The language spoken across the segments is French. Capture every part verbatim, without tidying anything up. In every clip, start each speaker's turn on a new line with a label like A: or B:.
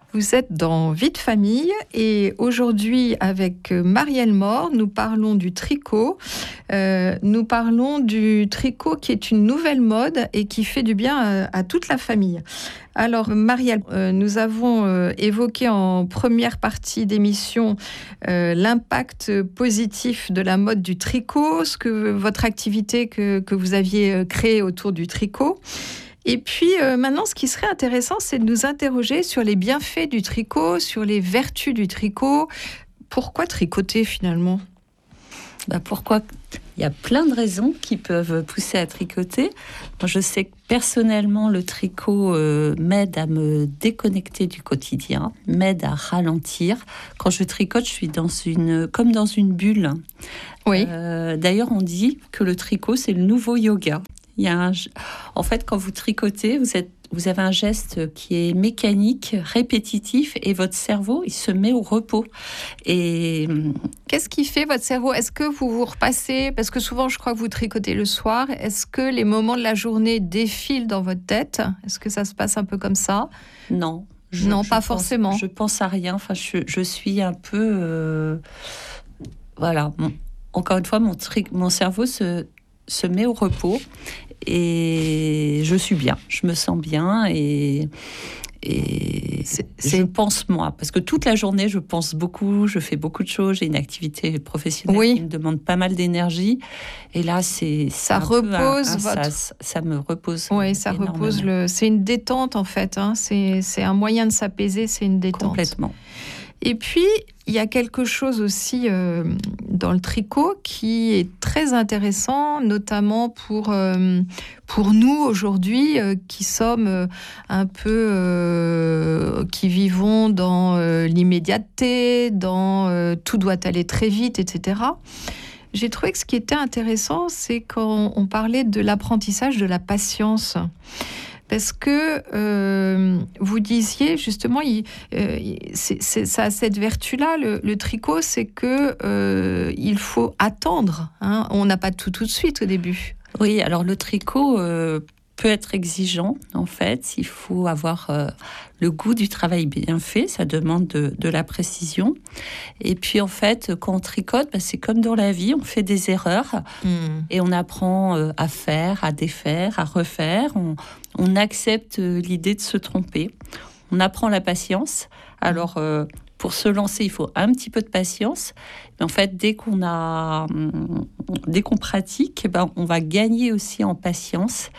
A: Vous êtes dans Vie de famille et aujourd'hui avec Marielle Mort, nous parlons du tricot. Euh, nous parlons du tricot qui est une nouvelle mode et qui fait du bien à, à toute la famille. Alors Marielle, euh, nous avons euh, évoqué en première partie d'émission euh, l'impact positif de la mode du tricot, ce que votre activité que, que vous aviez créée autour du tricot. Et puis euh, maintenant, ce qui serait intéressant, c'est de nous interroger sur les bienfaits du tricot, sur les vertus du tricot. Pourquoi tricoter finalement ?
B: Bah pourquoi ? Il y a plein de raisons qui peuvent pousser à tricoter. Moi, je sais que personnellement, le tricot euh, m'aide à me déconnecter du quotidien, m'aide à ralentir. Quand je tricote, je suis dans une, comme dans une bulle.
A: Oui.
B: Euh, d'ailleurs, on dit que le tricot, c'est le nouveau yoga. Il y a un... En fait, quand vous tricotez, vous, êtes... vous avez un geste qui est mécanique, répétitif, et votre cerveau, il se met au repos. Et
A: qu'est-ce qui fait votre cerveau ? Est-ce que vous vous repassez ? Parce que souvent, je crois que vous tricotez le soir. Est-ce que les moments de la journée défilent dans votre tête ? Est-ce que ça se passe un peu comme ça ?
B: Non. Je,
A: non,
B: je
A: pas
B: pense,
A: forcément.
B: Je pense à rien. Enfin, je, je suis un peu... Euh... Voilà. Encore une fois, mon, tri... mon cerveau se... se met au repos et je suis bien, je me sens bien et, et c'est, c'est... je pense moi, parce que toute la journée je pense beaucoup, je fais beaucoup de choses, j'ai une activité professionnelle oui. qui me demande pas mal d'énergie et là c'est
A: ça repose
B: un, un
A: votre...
B: ça, ça me repose
A: oui ça énormément. repose le c'est une détente en fait hein. c'est c'est un moyen de s'apaiser, c'est une détente
B: complètement.
A: Et puis, il y a quelque chose aussi euh, dans le tricot qui est très intéressant, notamment pour, euh, pour nous aujourd'hui euh, qui sommes euh, un peu, euh, qui vivons dans euh, l'immédiateté, dans euh, tout doit aller très vite, et cetera. J'ai trouvé que ce qui était intéressant, c'est quand on parlait de l'apprentissage de la patience. Parce que euh, vous disiez justement, il, euh, c'est, c'est, ça a cette vertu-là, le, le tricot, c'est que euh, il faut attendre. Hein. On n'a pas tout tout de suite au début.
B: Oui, alors le tricot euh, peut être exigeant en fait. Il faut avoir euh, le goût du travail bien fait. Ça demande de, de la précision. Et puis en fait, quand on tricote, bah, c'est comme dans la vie, on fait des erreurs mmh. et on apprend euh, à faire, à défaire, à refaire. On, on accepte euh, l'idée de se tromper. On apprend la patience. Alors euh, pour se lancer, il faut un petit peu de patience. Mais en fait, dès qu'on a, dès qu'on pratique, bah, on va gagner aussi en patience.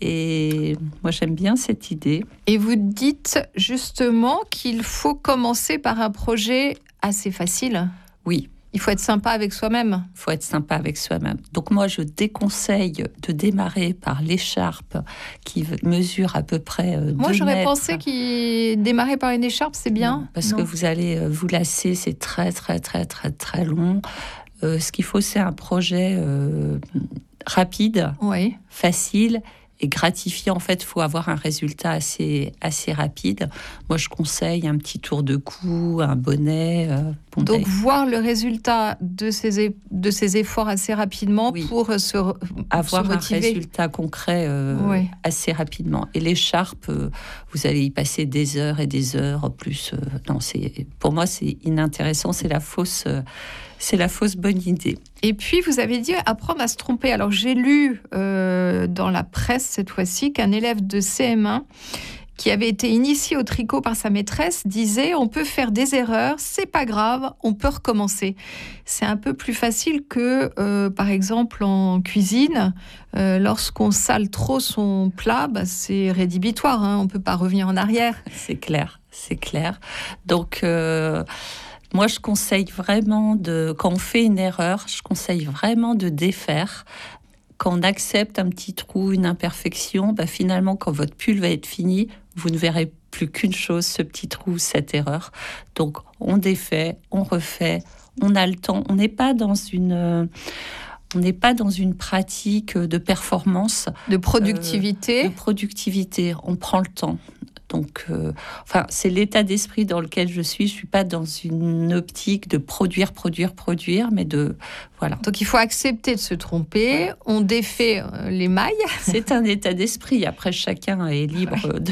B: Et moi, j'aime bien cette idée.
A: Et vous dites justement qu'il faut commencer par un projet assez facile.
B: Oui.
A: Il faut être sympa avec soi-même.
B: Il faut être sympa avec soi-même. Donc moi, je déconseille de démarrer par l'écharpe qui mesure à peu près deux mètres.
A: Moi, j'aurais pensé qu'il démarrer par une écharpe, c'est bien.
B: Non, parce
A: non.
B: que vous allez vous lasser, c'est très, très, très, très, très long. Euh, ce qu'il faut, c'est un projet euh, rapide,
A: oui.
B: facile et gratifiant. En fait, il faut avoir un résultat assez, assez rapide. Moi, je conseille un petit tour de cou, un bonnet. Euh, bon,
A: Donc, voir le résultat de ces, de ces efforts assez rapidement oui. pour se
B: avoir
A: se motiver.
B: Un résultat concret euh, oui. assez rapidement. Et l'écharpe, euh, vous allez y passer des heures et des heures. Plus, euh, non, c'est, pour moi, c'est inintéressant. C'est la fausse... Euh, C'est la fausse bonne idée.
A: Et puis, vous avez dit apprendre à se tromper. Alors, j'ai lu euh, dans la presse cette fois-ci qu'un élève de C M un qui avait été initié au tricot par sa maîtresse disait « On peut faire des erreurs, c'est pas grave, on peut recommencer ». C'est un peu plus facile que, euh, par exemple, en cuisine. Euh, lorsqu'on sale trop son plat, bah, c'est rédhibitoire. Hein, on peut pas revenir en arrière.
B: C'est clair, c'est clair. Donc... Euh... Moi, je conseille vraiment, de, quand on fait une erreur, je conseille vraiment de défaire. Quand on accepte un petit trou, une imperfection, bah finalement, quand votre pull va être fini, vous ne verrez plus qu'une chose, ce petit trou, cette erreur. Donc, on défait, on refait, on a le temps. On n'est pas dans une... On n'est pas dans une pratique de performance.
A: De productivité.
B: Euh, de productivité. On prend le temps. Donc, euh, enfin, c'est l'état d'esprit dans lequel je suis. Je ne suis pas dans une optique de produire, produire, produire, mais de... Voilà.
A: Donc, il faut accepter de se tromper. Ouais. On défait les mailles.
B: C'est un état d'esprit. Après, chacun est libre ouais. de,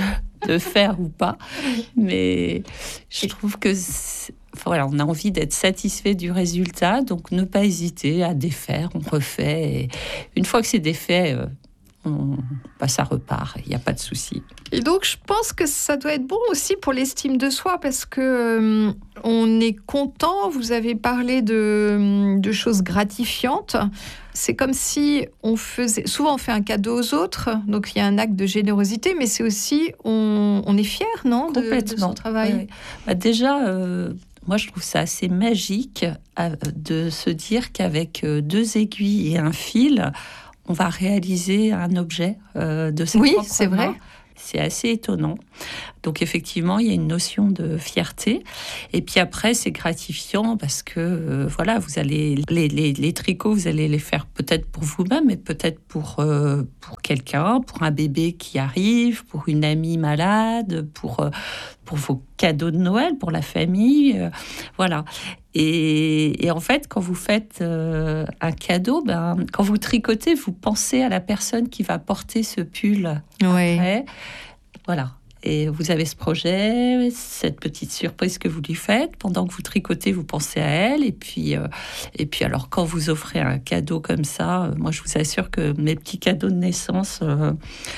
B: de faire ou pas. Mais je trouve que enfin, voilà, on a envie d'être satisfait du résultat, donc ne pas hésiter à défaire, on refait. Et une fois que c'est défait, euh, on, bah, ça repart, il n'y a pas de souci.
A: Et donc, je pense que ça doit être bon aussi pour l'estime de soi, parce que euh, on est content. Vous avez parlé de, de choses gratifiantes. C'est comme si on faisait... Souvent, on fait un cadeau aux autres, donc il y a un acte de générosité, mais c'est aussi... On, on est fier, non, de, de son travail.
B: Oui, oui. Bah, déjà, euh, moi, je trouve ça assez magique euh, de se dire qu'avec euh, deux aiguilles et un fil, on va réaliser un objet euh, de ses
A: oui,
B: propres
A: c'est
B: mains.
A: vrai.
B: C'est assez étonnant. Donc effectivement, il y a une notion de fierté. Et puis après, c'est gratifiant parce que euh, voilà, vous allez les, les, les tricots, vous allez les faire peut-être pour vous-même, mais peut-être pour euh, pour quelqu'un, pour un bébé qui arrive, pour une amie malade, pour euh, pour vos cadeaux de Noël, pour la famille, euh, voilà. Et, et en fait, quand vous faites euh, un cadeau, ben, quand vous tricotez, vous pensez à la personne qui va porter ce pull
A: Ouais.
B: après. Voilà. Et vous avez ce projet, cette petite surprise que vous lui faites. Pendant que vous tricotez, vous pensez à elle. Et puis, euh, et puis alors, quand vous offrez un cadeau comme ça, euh, moi, je vous assure que mes petits cadeaux de naissance... Euh,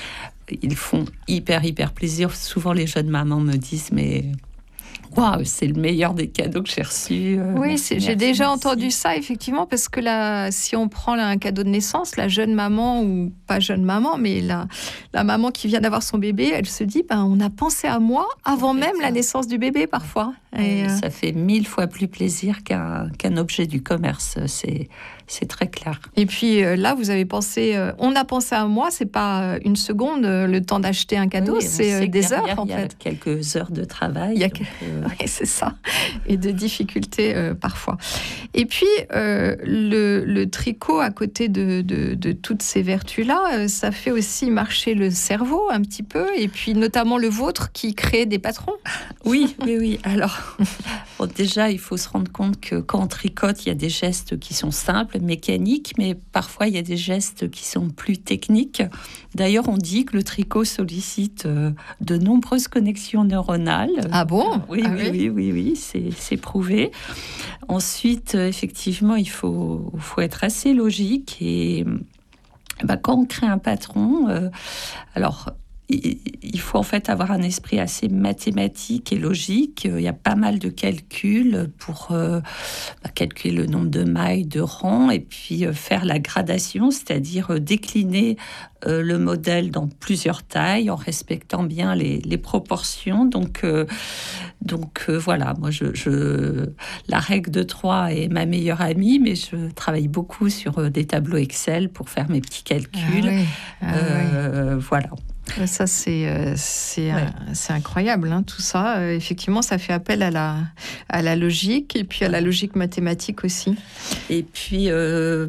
B: ils font hyper, hyper plaisir. Souvent, les jeunes mamans me disent, mais waouh, c'est le meilleur des cadeaux que j'ai reçus. Euh,
A: oui,
B: merci,
A: c'est, j'ai
B: merci,
A: déjà
B: merci.
A: entendu ça, effectivement, parce que là, si on prend là, un cadeau de naissance, la jeune maman, ou pas jeune maman, mais la, la maman qui vient d'avoir son bébé, elle se dit, ben, on a pensé à moi avant même la naissance du bébé, parfois.
B: Et
A: Et
B: euh... Ça fait mille fois plus plaisir qu'un, qu'un objet du commerce. C'est... C'est très clair.
A: Et puis euh, là, vous avez pensé, euh, on a pensé à moi, c'est pas une seconde, euh, le temps d'acheter un cadeau,
B: oui,
A: c'est euh, des heures en
B: il y a
A: fait.
B: Quelques heures de travail.
A: Il y a
B: donc, euh...
A: oui, c'est ça, et de difficultés euh, parfois. Et puis euh, le, le tricot, à côté de, de, de toutes ces vertus-là, euh, ça fait aussi marcher le cerveau un petit peu, et puis notamment le vôtre qui crée des patrons.
B: Oui, oui, oui. Alors, bon, déjà, il faut se rendre compte que quand on tricote, il y a des gestes qui sont simples, mécaniques, mais parfois il y a des gestes qui sont plus techniques. D'ailleurs, on dit que le tricot sollicite euh, de nombreuses connexions neuronales.
A: Ah bon ?
B: Oui,
A: ah
B: oui, oui, oui, oui, c'est, c'est prouvé. Ensuite, euh, effectivement, il faut, faut être assez logique et bah, quand on crée un patron, euh, alors il faut en fait avoir un esprit assez mathématique et logique. Il y a pas mal de calculs pour euh, bah, calculer le nombre de mailles, de rangs, et puis euh, faire la gradation, c'est-à-dire euh, décliner euh, le modèle dans plusieurs tailles en respectant bien les, les proportions. Donc, euh, donc euh, voilà, moi, je, je, la règle de trois est ma meilleure amie, mais je travaille beaucoup sur euh, des tableaux Excel pour faire mes petits calculs.
A: Ah oui. Ah
B: euh, oui. Voilà.
A: Ça, c'est, euh, c'est,
B: ouais.
A: un, c'est incroyable, hein, tout ça. Euh, effectivement, ça fait appel à la, à la logique et puis à la logique mathématique aussi.
B: Et puis, euh,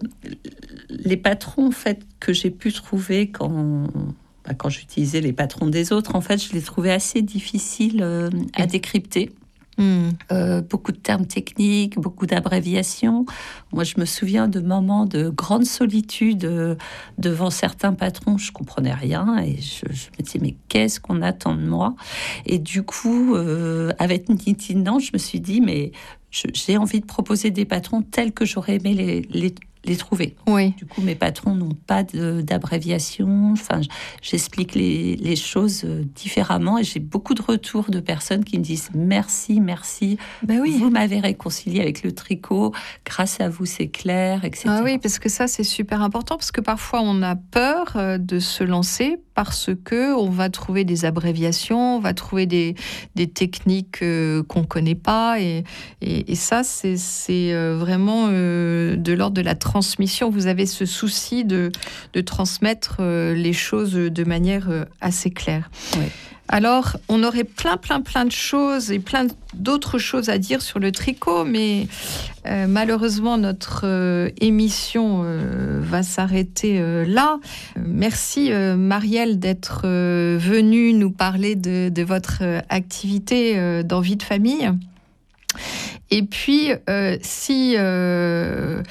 B: les patrons, en fait, que j'ai pu trouver quand, bah, quand j'utilisais les patrons des autres, en fait, je les trouvais assez difficiles euh, à décrypter. Mmh. Euh, beaucoup de termes techniques, beaucoup d'abréviations. Moi, je me souviens de moments de grande solitude euh, devant certains patrons. Je comprenais rien et je, je me disais, mais qu'est-ce qu'on attend de moi ? Et du coup, euh, avec Nitinant, je me suis dit, mais je, j'ai envie de proposer des patrons tels que j'aurais aimé les, les les trouver.
A: Oui.
B: Du coup, mes patrons n'ont pas de, d'abréviation. Enfin, j'explique les, les choses différemment et j'ai beaucoup de retours de personnes qui me disent merci, merci.
A: Ben oui.
B: Vous m'avez réconcilié avec le tricot. Grâce à vous, c'est clair, et cetera.
A: Ah oui, parce que ça, c'est super important parce que parfois, on a peur de se lancer parce que on va trouver des abréviations, on va trouver des, des techniques euh, qu'on connaît pas et, et, et ça, c'est, c'est vraiment euh, de l'ordre de la transmission. Vous avez ce souci de, de transmettre euh, les choses de manière euh, assez claire.
B: Oui.
A: Alors, on aurait plein, plein, plein de choses et plein d'autres choses à dire sur le tricot, mais euh, malheureusement, notre euh, émission euh, va s'arrêter euh, là. Merci, euh, Marielle, d'être euh, venue nous parler de, de votre euh, activité euh, dans Vie de famille. Et puis, euh, si... Euh,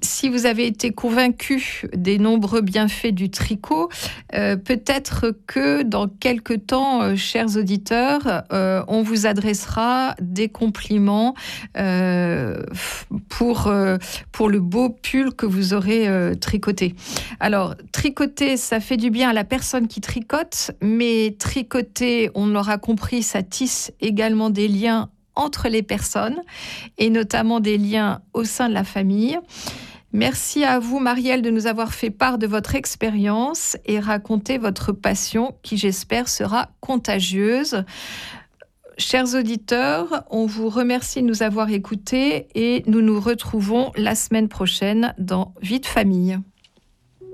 A: Si vous avez été convaincu des nombreux bienfaits du tricot, euh, peut-être que dans quelques temps, euh, chers auditeurs, euh, on vous adressera des compliments euh, pour, euh, pour le beau pull que vous aurez euh, tricoté. Alors, tricoter, ça fait du bien à la personne qui tricote, mais tricoter, on l'aura compris, ça tisse également des liens entre les personnes, et notamment des liens au sein de la famille. Merci à vous, Marielle, de nous avoir fait part de votre expérience et raconté votre passion qui, j'espère, sera contagieuse. Chers auditeurs, on vous remercie de nous avoir écoutés et nous nous retrouvons la semaine prochaine dans Vie de famille.